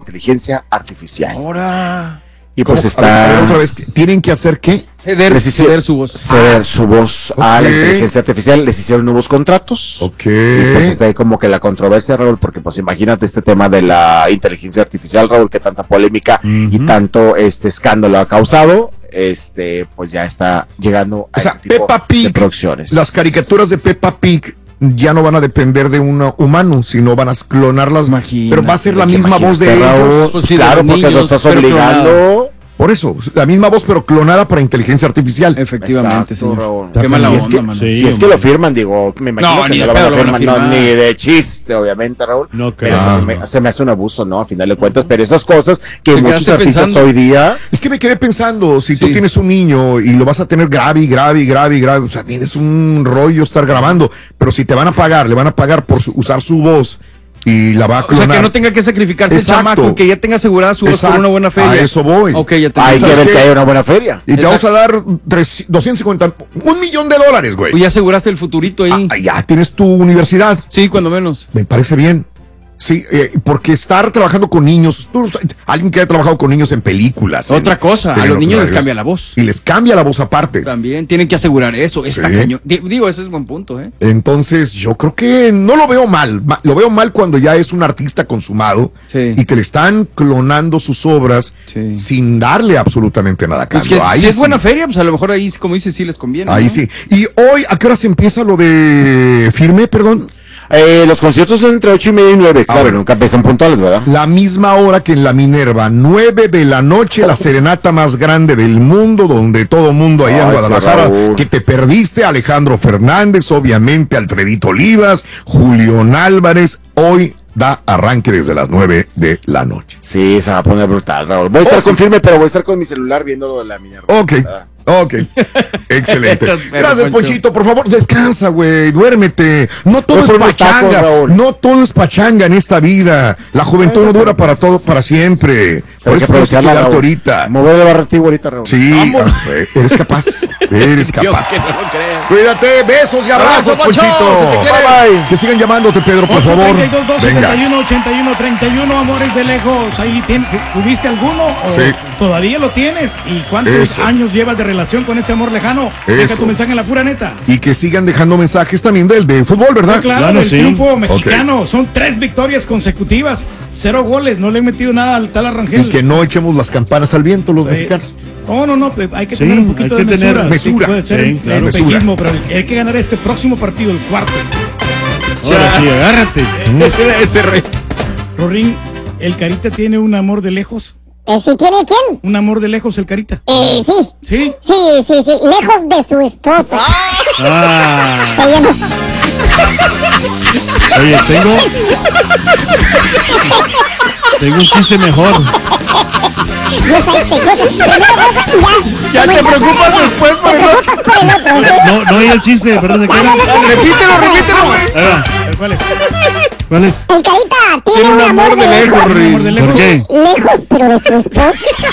inteligencia artificial. Ahora. Y pues A está... ver, otra vez, ¿tienen que hacer qué? Ceder su voz. Ceder su voz a la inteligencia artificial. Les hicieron nuevos contratos. Ok. Y pues está ahí como que la controversia, Raúl, porque pues imagínate este tema de la inteligencia artificial, Raúl, que tanta polémica y tanto escándalo ha causado. Pues ya está llegando a este tipo Peppa Pig, de producciones. las caricaturas de Peppa Pig ya no van a depender de un humano, sino van a clonarlas. Imagínate, pero va a ser la misma voz de Raúl, ellos. Pues sí, claro, de los porque lo niños, estás pero obligando. Por eso, la misma voz, pero clonada para inteligencia artificial. Efectivamente, Exacto, señor. Raúl. Qué mala Si es onda, que- mano. Sí, si es que lo firman, digo, me imagino No, que ni no de lo van a pedo lo van a firmar, no, firmar. ni de chiste, obviamente, Raúl. No Pero creo. pues, se me hace un abuso, ¿no? A final de cuentas, pero esas cosas que ¿Te muchos quedaste artistas pensando? hoy día... Es que me quedé pensando, si tú Sí. tienes un niño y lo vas a tener grave, o sea, tienes un rollo estar grabando, pero si te van a pagar, le van a pagar por usar su voz y la va a O clonar. sea, que no tenga que sacrificarse Exacto. el chamaco, que ya tenga asegurada su voz por Exacto. una buena feria. A eso voy. Ok, ya te Hay que ¿Sabes ver qué? que haya una buena feria. Y te Exacto. vamos a dar 250, $1,000,000, güey. Pues ya aseguraste el futurito ahí. Ya tienes tu universidad. Sí, cuando menos. Me parece bien. Sí, porque estar trabajando con niños, alguien que haya trabajado con niños en películas. Otra cosa, a los niños les cambia la voz. Y les cambia la voz aparte. También tienen que asegurar eso. Está Sí. cañón. Digo, ese es buen punto, ¿eh? Entonces, yo creo que no lo veo mal. Lo veo mal cuando ya es un artista consumado Sí. y que le están clonando sus obras Sí. sin darle absolutamente nada a Pues cambio. que Ahí si es sí. buena feria, pues a lo mejor ahí, como dices, sí les conviene. Ahí ¿no? sí. Y hoy, ¿a qué hora se empieza lo de firme, perdón? Los conciertos son entre 8:30 y 9, claro, bueno. nunca empiezan puntuales, ¿verdad? La misma hora que en la Minerva, 9 de la noche, la serenata más grande del mundo, donde todo mundo allá en Ay, sí, Guadalajara, Raúl. que te perdiste, Alejandro Fernández, obviamente Alfredito Olivas, Julián Álvarez, hoy da arranque desde las 9 de la noche. Sí, se va a poner brutal, Raúl. Voy a estar sí. con firme, pero voy a estar con mi celular viendo lo de la Minerva. Ok, ok. Excelente. Estás perro, Gracias, Poncho. Ponchito. Por favor, descansa, güey. Duérmete. No todo Voy es por unos tacos, pachanga. Raúl. No todo es pachanga en esta vida. La juventud no dura para todo, para siempre. Por Hay que eso tienes que aprovecharla, cuidarte Raúl. ahorita. Mover la barra antigua ahorita, Raúl. Sí, Vamos. eres capaz. Eres Yo capaz. que no lo creo. Cuídate, besos y abrazos, Abrazo, Poncho, Ponchito. se te quiere. Bye, bye. Que sigan llamándote, Pedro, por favor. 832 Venga. 271 8131, amores de lejos. Ahí ¿tuviste alguno? ¿O Sí. todavía lo tienes? ¿Y cuántos Eso. años llevas de relación con ese amor lejano? Deja Eso. tu mensaje en la pura neta. Y que sigan dejando mensajes también del de fútbol, ¿verdad? Sí, claro, Claro, el sí. triunfo mexicano. Son 3 victorias consecutivas, 0 goles. No le he metido nada al tal Arrangel. Y que no echemos las campanas al viento los mexicanos. No, pues hay que Sí, tener un poquito hay de que tener mesura. mesura. Puede ser Sí, el claro. peñismo, pero hay que ganar este próximo partido, el cuarto. Ahora sí, agárrate. Ese rey. Rorín, ¿el Carita tiene un amor de lejos? ¿Sí tiene quién? ¿Un amor de lejos el Carita? Sí. ¿Sí? Sí, lejos de su esposa. Ah, Ella no- oye, tengo un chiste mejor. Goza. Primero goza y ya. Ya te preocupas después por el otro. Preocupas por el otro, ¿sí? No oí el chiste, perdón, ¿de qué era? Repítelo, güey. Ahí va. ¿Cuál es? ¿Cuál es? El Carita tiene un amor de lejos. Un amor de lejos. ¿Por qué? Lejos, pero de su esposa.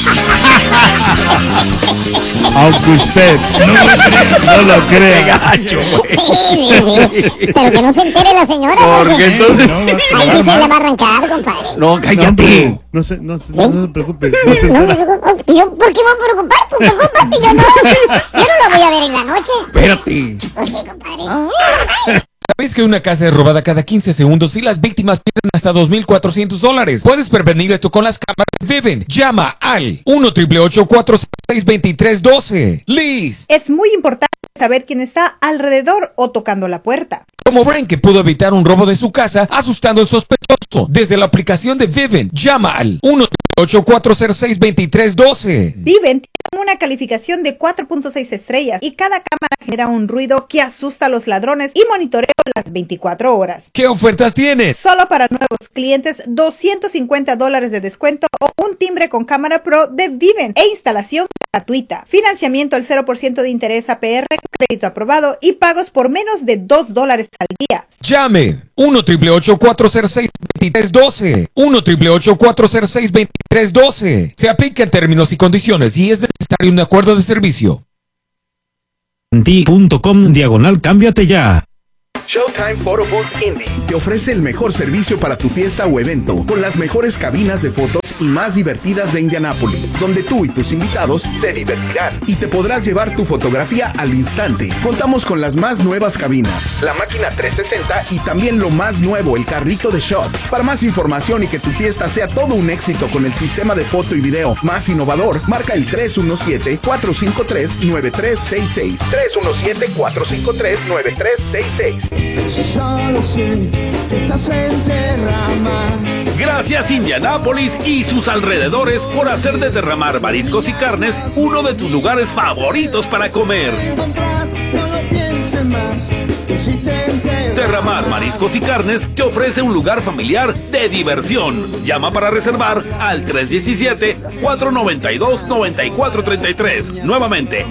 Aunque usted no lo crea. Sí. Pero que no se entere la señora. Porque entonces sí. Ahí sí se le va a arrancar, compadre. No, cállate. No se preocupe. No se No me entera. preocupo. ¿Yo por qué me voy a preocupar? Tú preocúpate, yo no lo voy a ver en la noche. Espérate. Pues sí, compadre. ¿Sabes que una casa es robada cada 15 segundos y las víctimas pierden hasta $2,400? Puedes prevenir esto con las cámaras Vivint. Llama al 1-888-466-2312. Liz, Es muy importante saber quién está alrededor o tocando la puerta. como Frank, que pudo evitar un robo de su casa asustando al sospechoso. Desde la aplicación de Vivint, llama al 1-888-466-2312. Viven tiene una calificación de 4.6 estrellas y cada cámara genera un ruido que asusta a los ladrones y monitoreo las 24 horas. ¿Qué ofertas tienes? Solo para nuevos clientes, $250 de descuento o un timbre con cámara pro de Viven e instalación gratuita. Financiamiento al 0% de interés APR, crédito aprobado y pagos por menos de $2 al día. Llame 1-888-406-2312. 1-888-406-2312. Se aplica en términos y condiciones y es necesario un acuerdo de servicio. Ti.com/cámbiate ya. Showtime Photo Booth Indie te ofrece el mejor servicio para tu fiesta o evento, con las mejores cabinas de fotos y más divertidas de Indianápolis, donde tú y tus invitados se divertirán y te podrás llevar tu fotografía al instante. Contamos con las más nuevas cabinas, la máquina 360 y también lo más nuevo, el carrito de shots. Para más información y que tu fiesta sea todo un éxito con el sistema de foto y video más innovador, marca el 317-453-9366. 317-453-9366. Solo sé que estás en Terramar. Gracias Indianápolis y sus alrededores por hacer de Terramar Mariscos y Carnes uno de tus lugares favoritos para comer. Terramar Mariscos y Carnes te ofrece un lugar familiar de diversión. Llama para reservar al 317-492-9433. Nuevamente,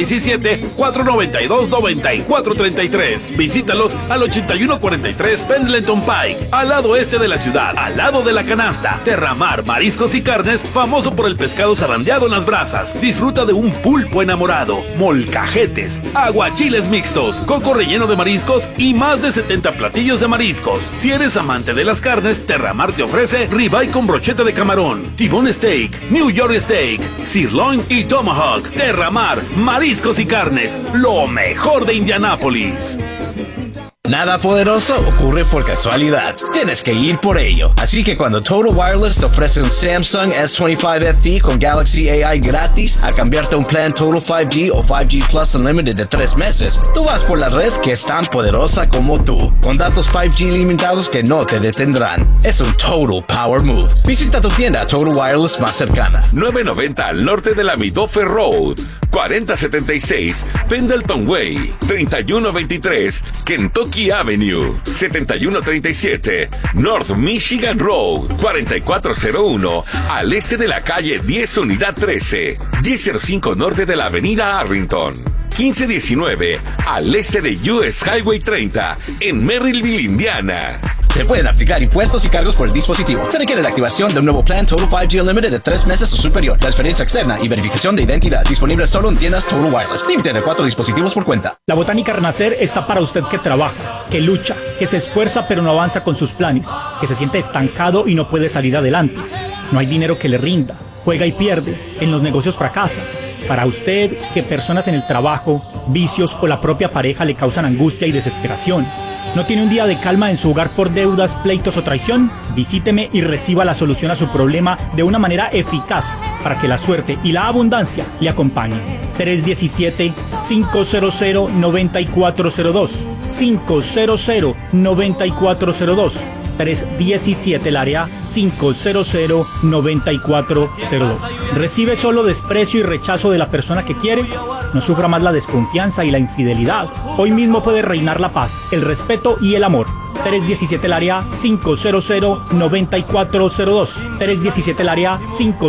317-492-9433. Visítalos al 8143 Pendleton Pike, al lado este de la ciudad, al lado de la canasta. Terramar Mariscos y Carnes, famoso por el pescado zarandeado en las brasas. Disfruta de un pulpo enamorado, molcajetes, aguachiles mixtos, coco relleno de mariscos y más de 70 platillos de mariscos. Si eres amante de las carnes, Terramar te ofrece ribeye con brocheta de camarón, T-bone steak, New York steak, sirloin y tomahawk. Terramar Mariscos y Carnes, lo mejor de Indianápolis. Nada poderoso ocurre por casualidad. Tienes que ir por ello. Así que cuando Total Wireless te ofrece un Samsung S25 FE con Galaxy AI gratis a cambiarte a un plan Total 5G o 5G Plus Unlimited de 3 meses, tú vas por la red que es tan poderosa como tú, con datos 5G limitados que no te detendrán. Es un Total Power Move. Visita tu tienda Total Wireless más cercana. 990 al norte de la Midoffer Road, 4076 Pendleton Way, 3123 Kentucky Avenue, 7137 North Michigan Road, 4401 al este de la calle 10 Unidad 13, 1005 norte de la avenida Arlington, 1519 al este de US Highway 30 en Merrillville, Indiana. Se pueden aplicar impuestos y cargos por el dispositivo. Se requiere la activación de un nuevo plan Total 5G Unlimited de 3 meses o superior, transferencia externa y verificación de identidad. Disponible solo en tiendas Total Wireless. Límite de 4 dispositivos por cuenta. La Botánica Renacer está para usted que trabaja, que lucha, que se esfuerza pero no avanza con sus planes, que se siente estancado y no puede salir adelante. No hay dinero que le rinda, juega y pierde, en los negocios fracasa. Para usted, que personas en el trabajo, vicios o la propia pareja le causan angustia y desesperación. ¿No tiene un día de calma en su hogar por deudas, pleitos o traición? Visíteme y reciba la solución a su problema de una manera eficaz para que la suerte y la abundancia le acompañen. 317-500-9402. 500-9402. 317 el área 500-9402. ¿Recibe solo desprecio y rechazo de la persona que quiere? No sufra más la desconfianza y la infidelidad. Hoy mismo puede reinar la paz, el respeto y el amor. 317 el área 500-9402. 317 el área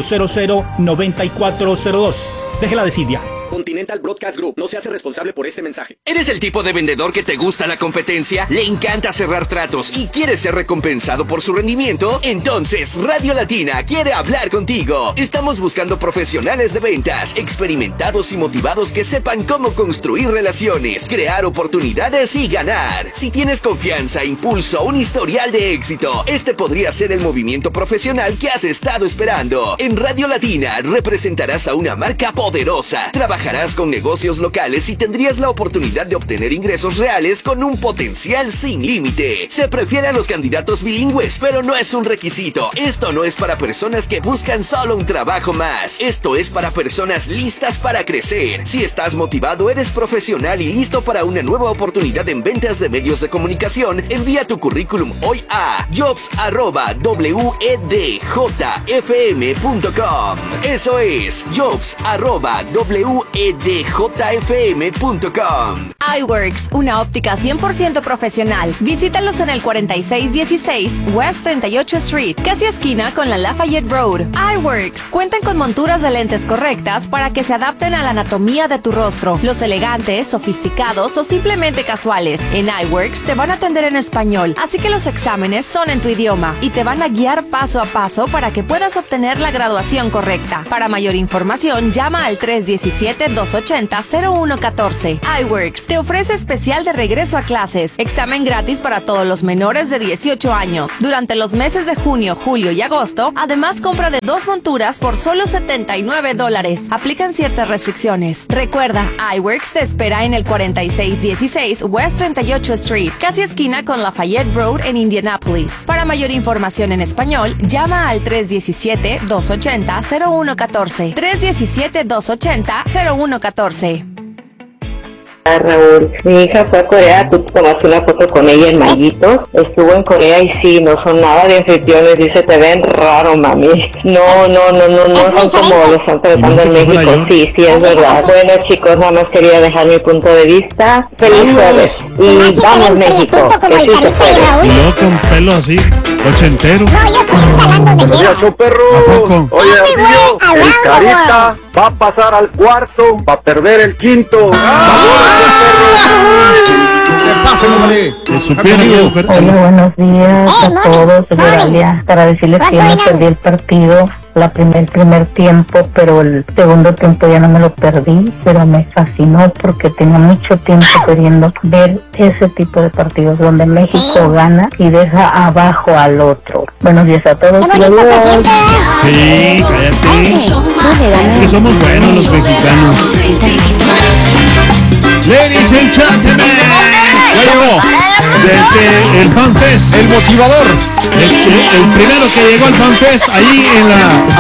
500-9402. Deje la desidia. Continental Broadcast Group no se hace responsable por este mensaje. ¿Eres el tipo de vendedor que te gusta la competencia? ¿Le encanta cerrar tratos y quiere ser recompensado por su rendimiento? Entonces Radio Latina quiere hablar contigo. Estamos buscando profesionales de ventas, experimentados y motivados que sepan cómo construir relaciones, crear oportunidades y ganar. Si tienes confianza, impulso, un historial de éxito, este podría ser el movimiento profesional que has estado esperando. En Radio Latina representarás a una marca poderosa, trabajarás con negocios locales y tendrías la oportunidad de obtener ingresos reales con un potencial sin límite. Se prefiere a los candidatos bilingües, pero no es un requisito. Esto no es para personas que buscan solo un trabajo más. Esto es para personas listas para crecer. Si estás motivado, eres profesional y listo para una nueva oportunidad en ventas de medios de comunicación, envía tu currículum hoy a jobs@wedjfm.com. Eso es jobs@wedjfm.com. iWorks, una óptica 100% profesional. Visítalos en el 4616 West 38 Street, casi esquina con la Lafayette Road. iWorks cuentan con monturas de lentes correctas para que se adapten a la anatomía de tu rostro. Los elegantes, sofisticados o simplemente casuales. En iWorks te van a atender en español, así que los exámenes son en tu idioma y te van a guiar paso a paso para que puedas obtener la graduación correcta. Para mayor información, llama al 317 317-280-0114. iWorks te ofrece especial de regreso a clases. Examen gratis para todos los menores de 18 años. Durante los meses de junio, julio y agosto, además compra de 2 monturas por solo $79. Aplican ciertas restricciones. Recuerda, iWorks te espera en el 4616 West 38 Street, casi esquina con Lafayette Road en Indianapolis. Para mayor información en español, llama al 317-280-0114. 317-280-0114. Raúl, mi hija fue a Corea, tú tomaste una foto con ella en Mayitos, estuvo en Corea y sí, no son nada de anfitriones, dice, te ven raro, mami. No son como lo están tratando en México, sí, es verdad. Bueno, chicos, nada más quería dejar mi punto de vista. Feliz jueves. Y vamos, México, que sí se puede. Y luego con pelo así, ochentero. Buenos días, show perro. ¿A poco? Oye, tío, el Carita va a pasar al cuarto, va a perder el quinto. ¿Qué pasa, hombre? Hola, buenos días a todos. Gracias para decirles que yo me perdí el partido primer tiempo, pero el segundo tiempo ya no me lo perdí, pero me fascinó porque tenía mucho tiempo queriendo ver ese tipo de partidos donde México gana y deja abajo al otro. Buenos días a todos. Sí, cállate. Que somos buenos los mexicanos. Ladies and gentlemen, ya llegó desde el FanFest, el motivador, el primero que llegó al FanFest ahí en la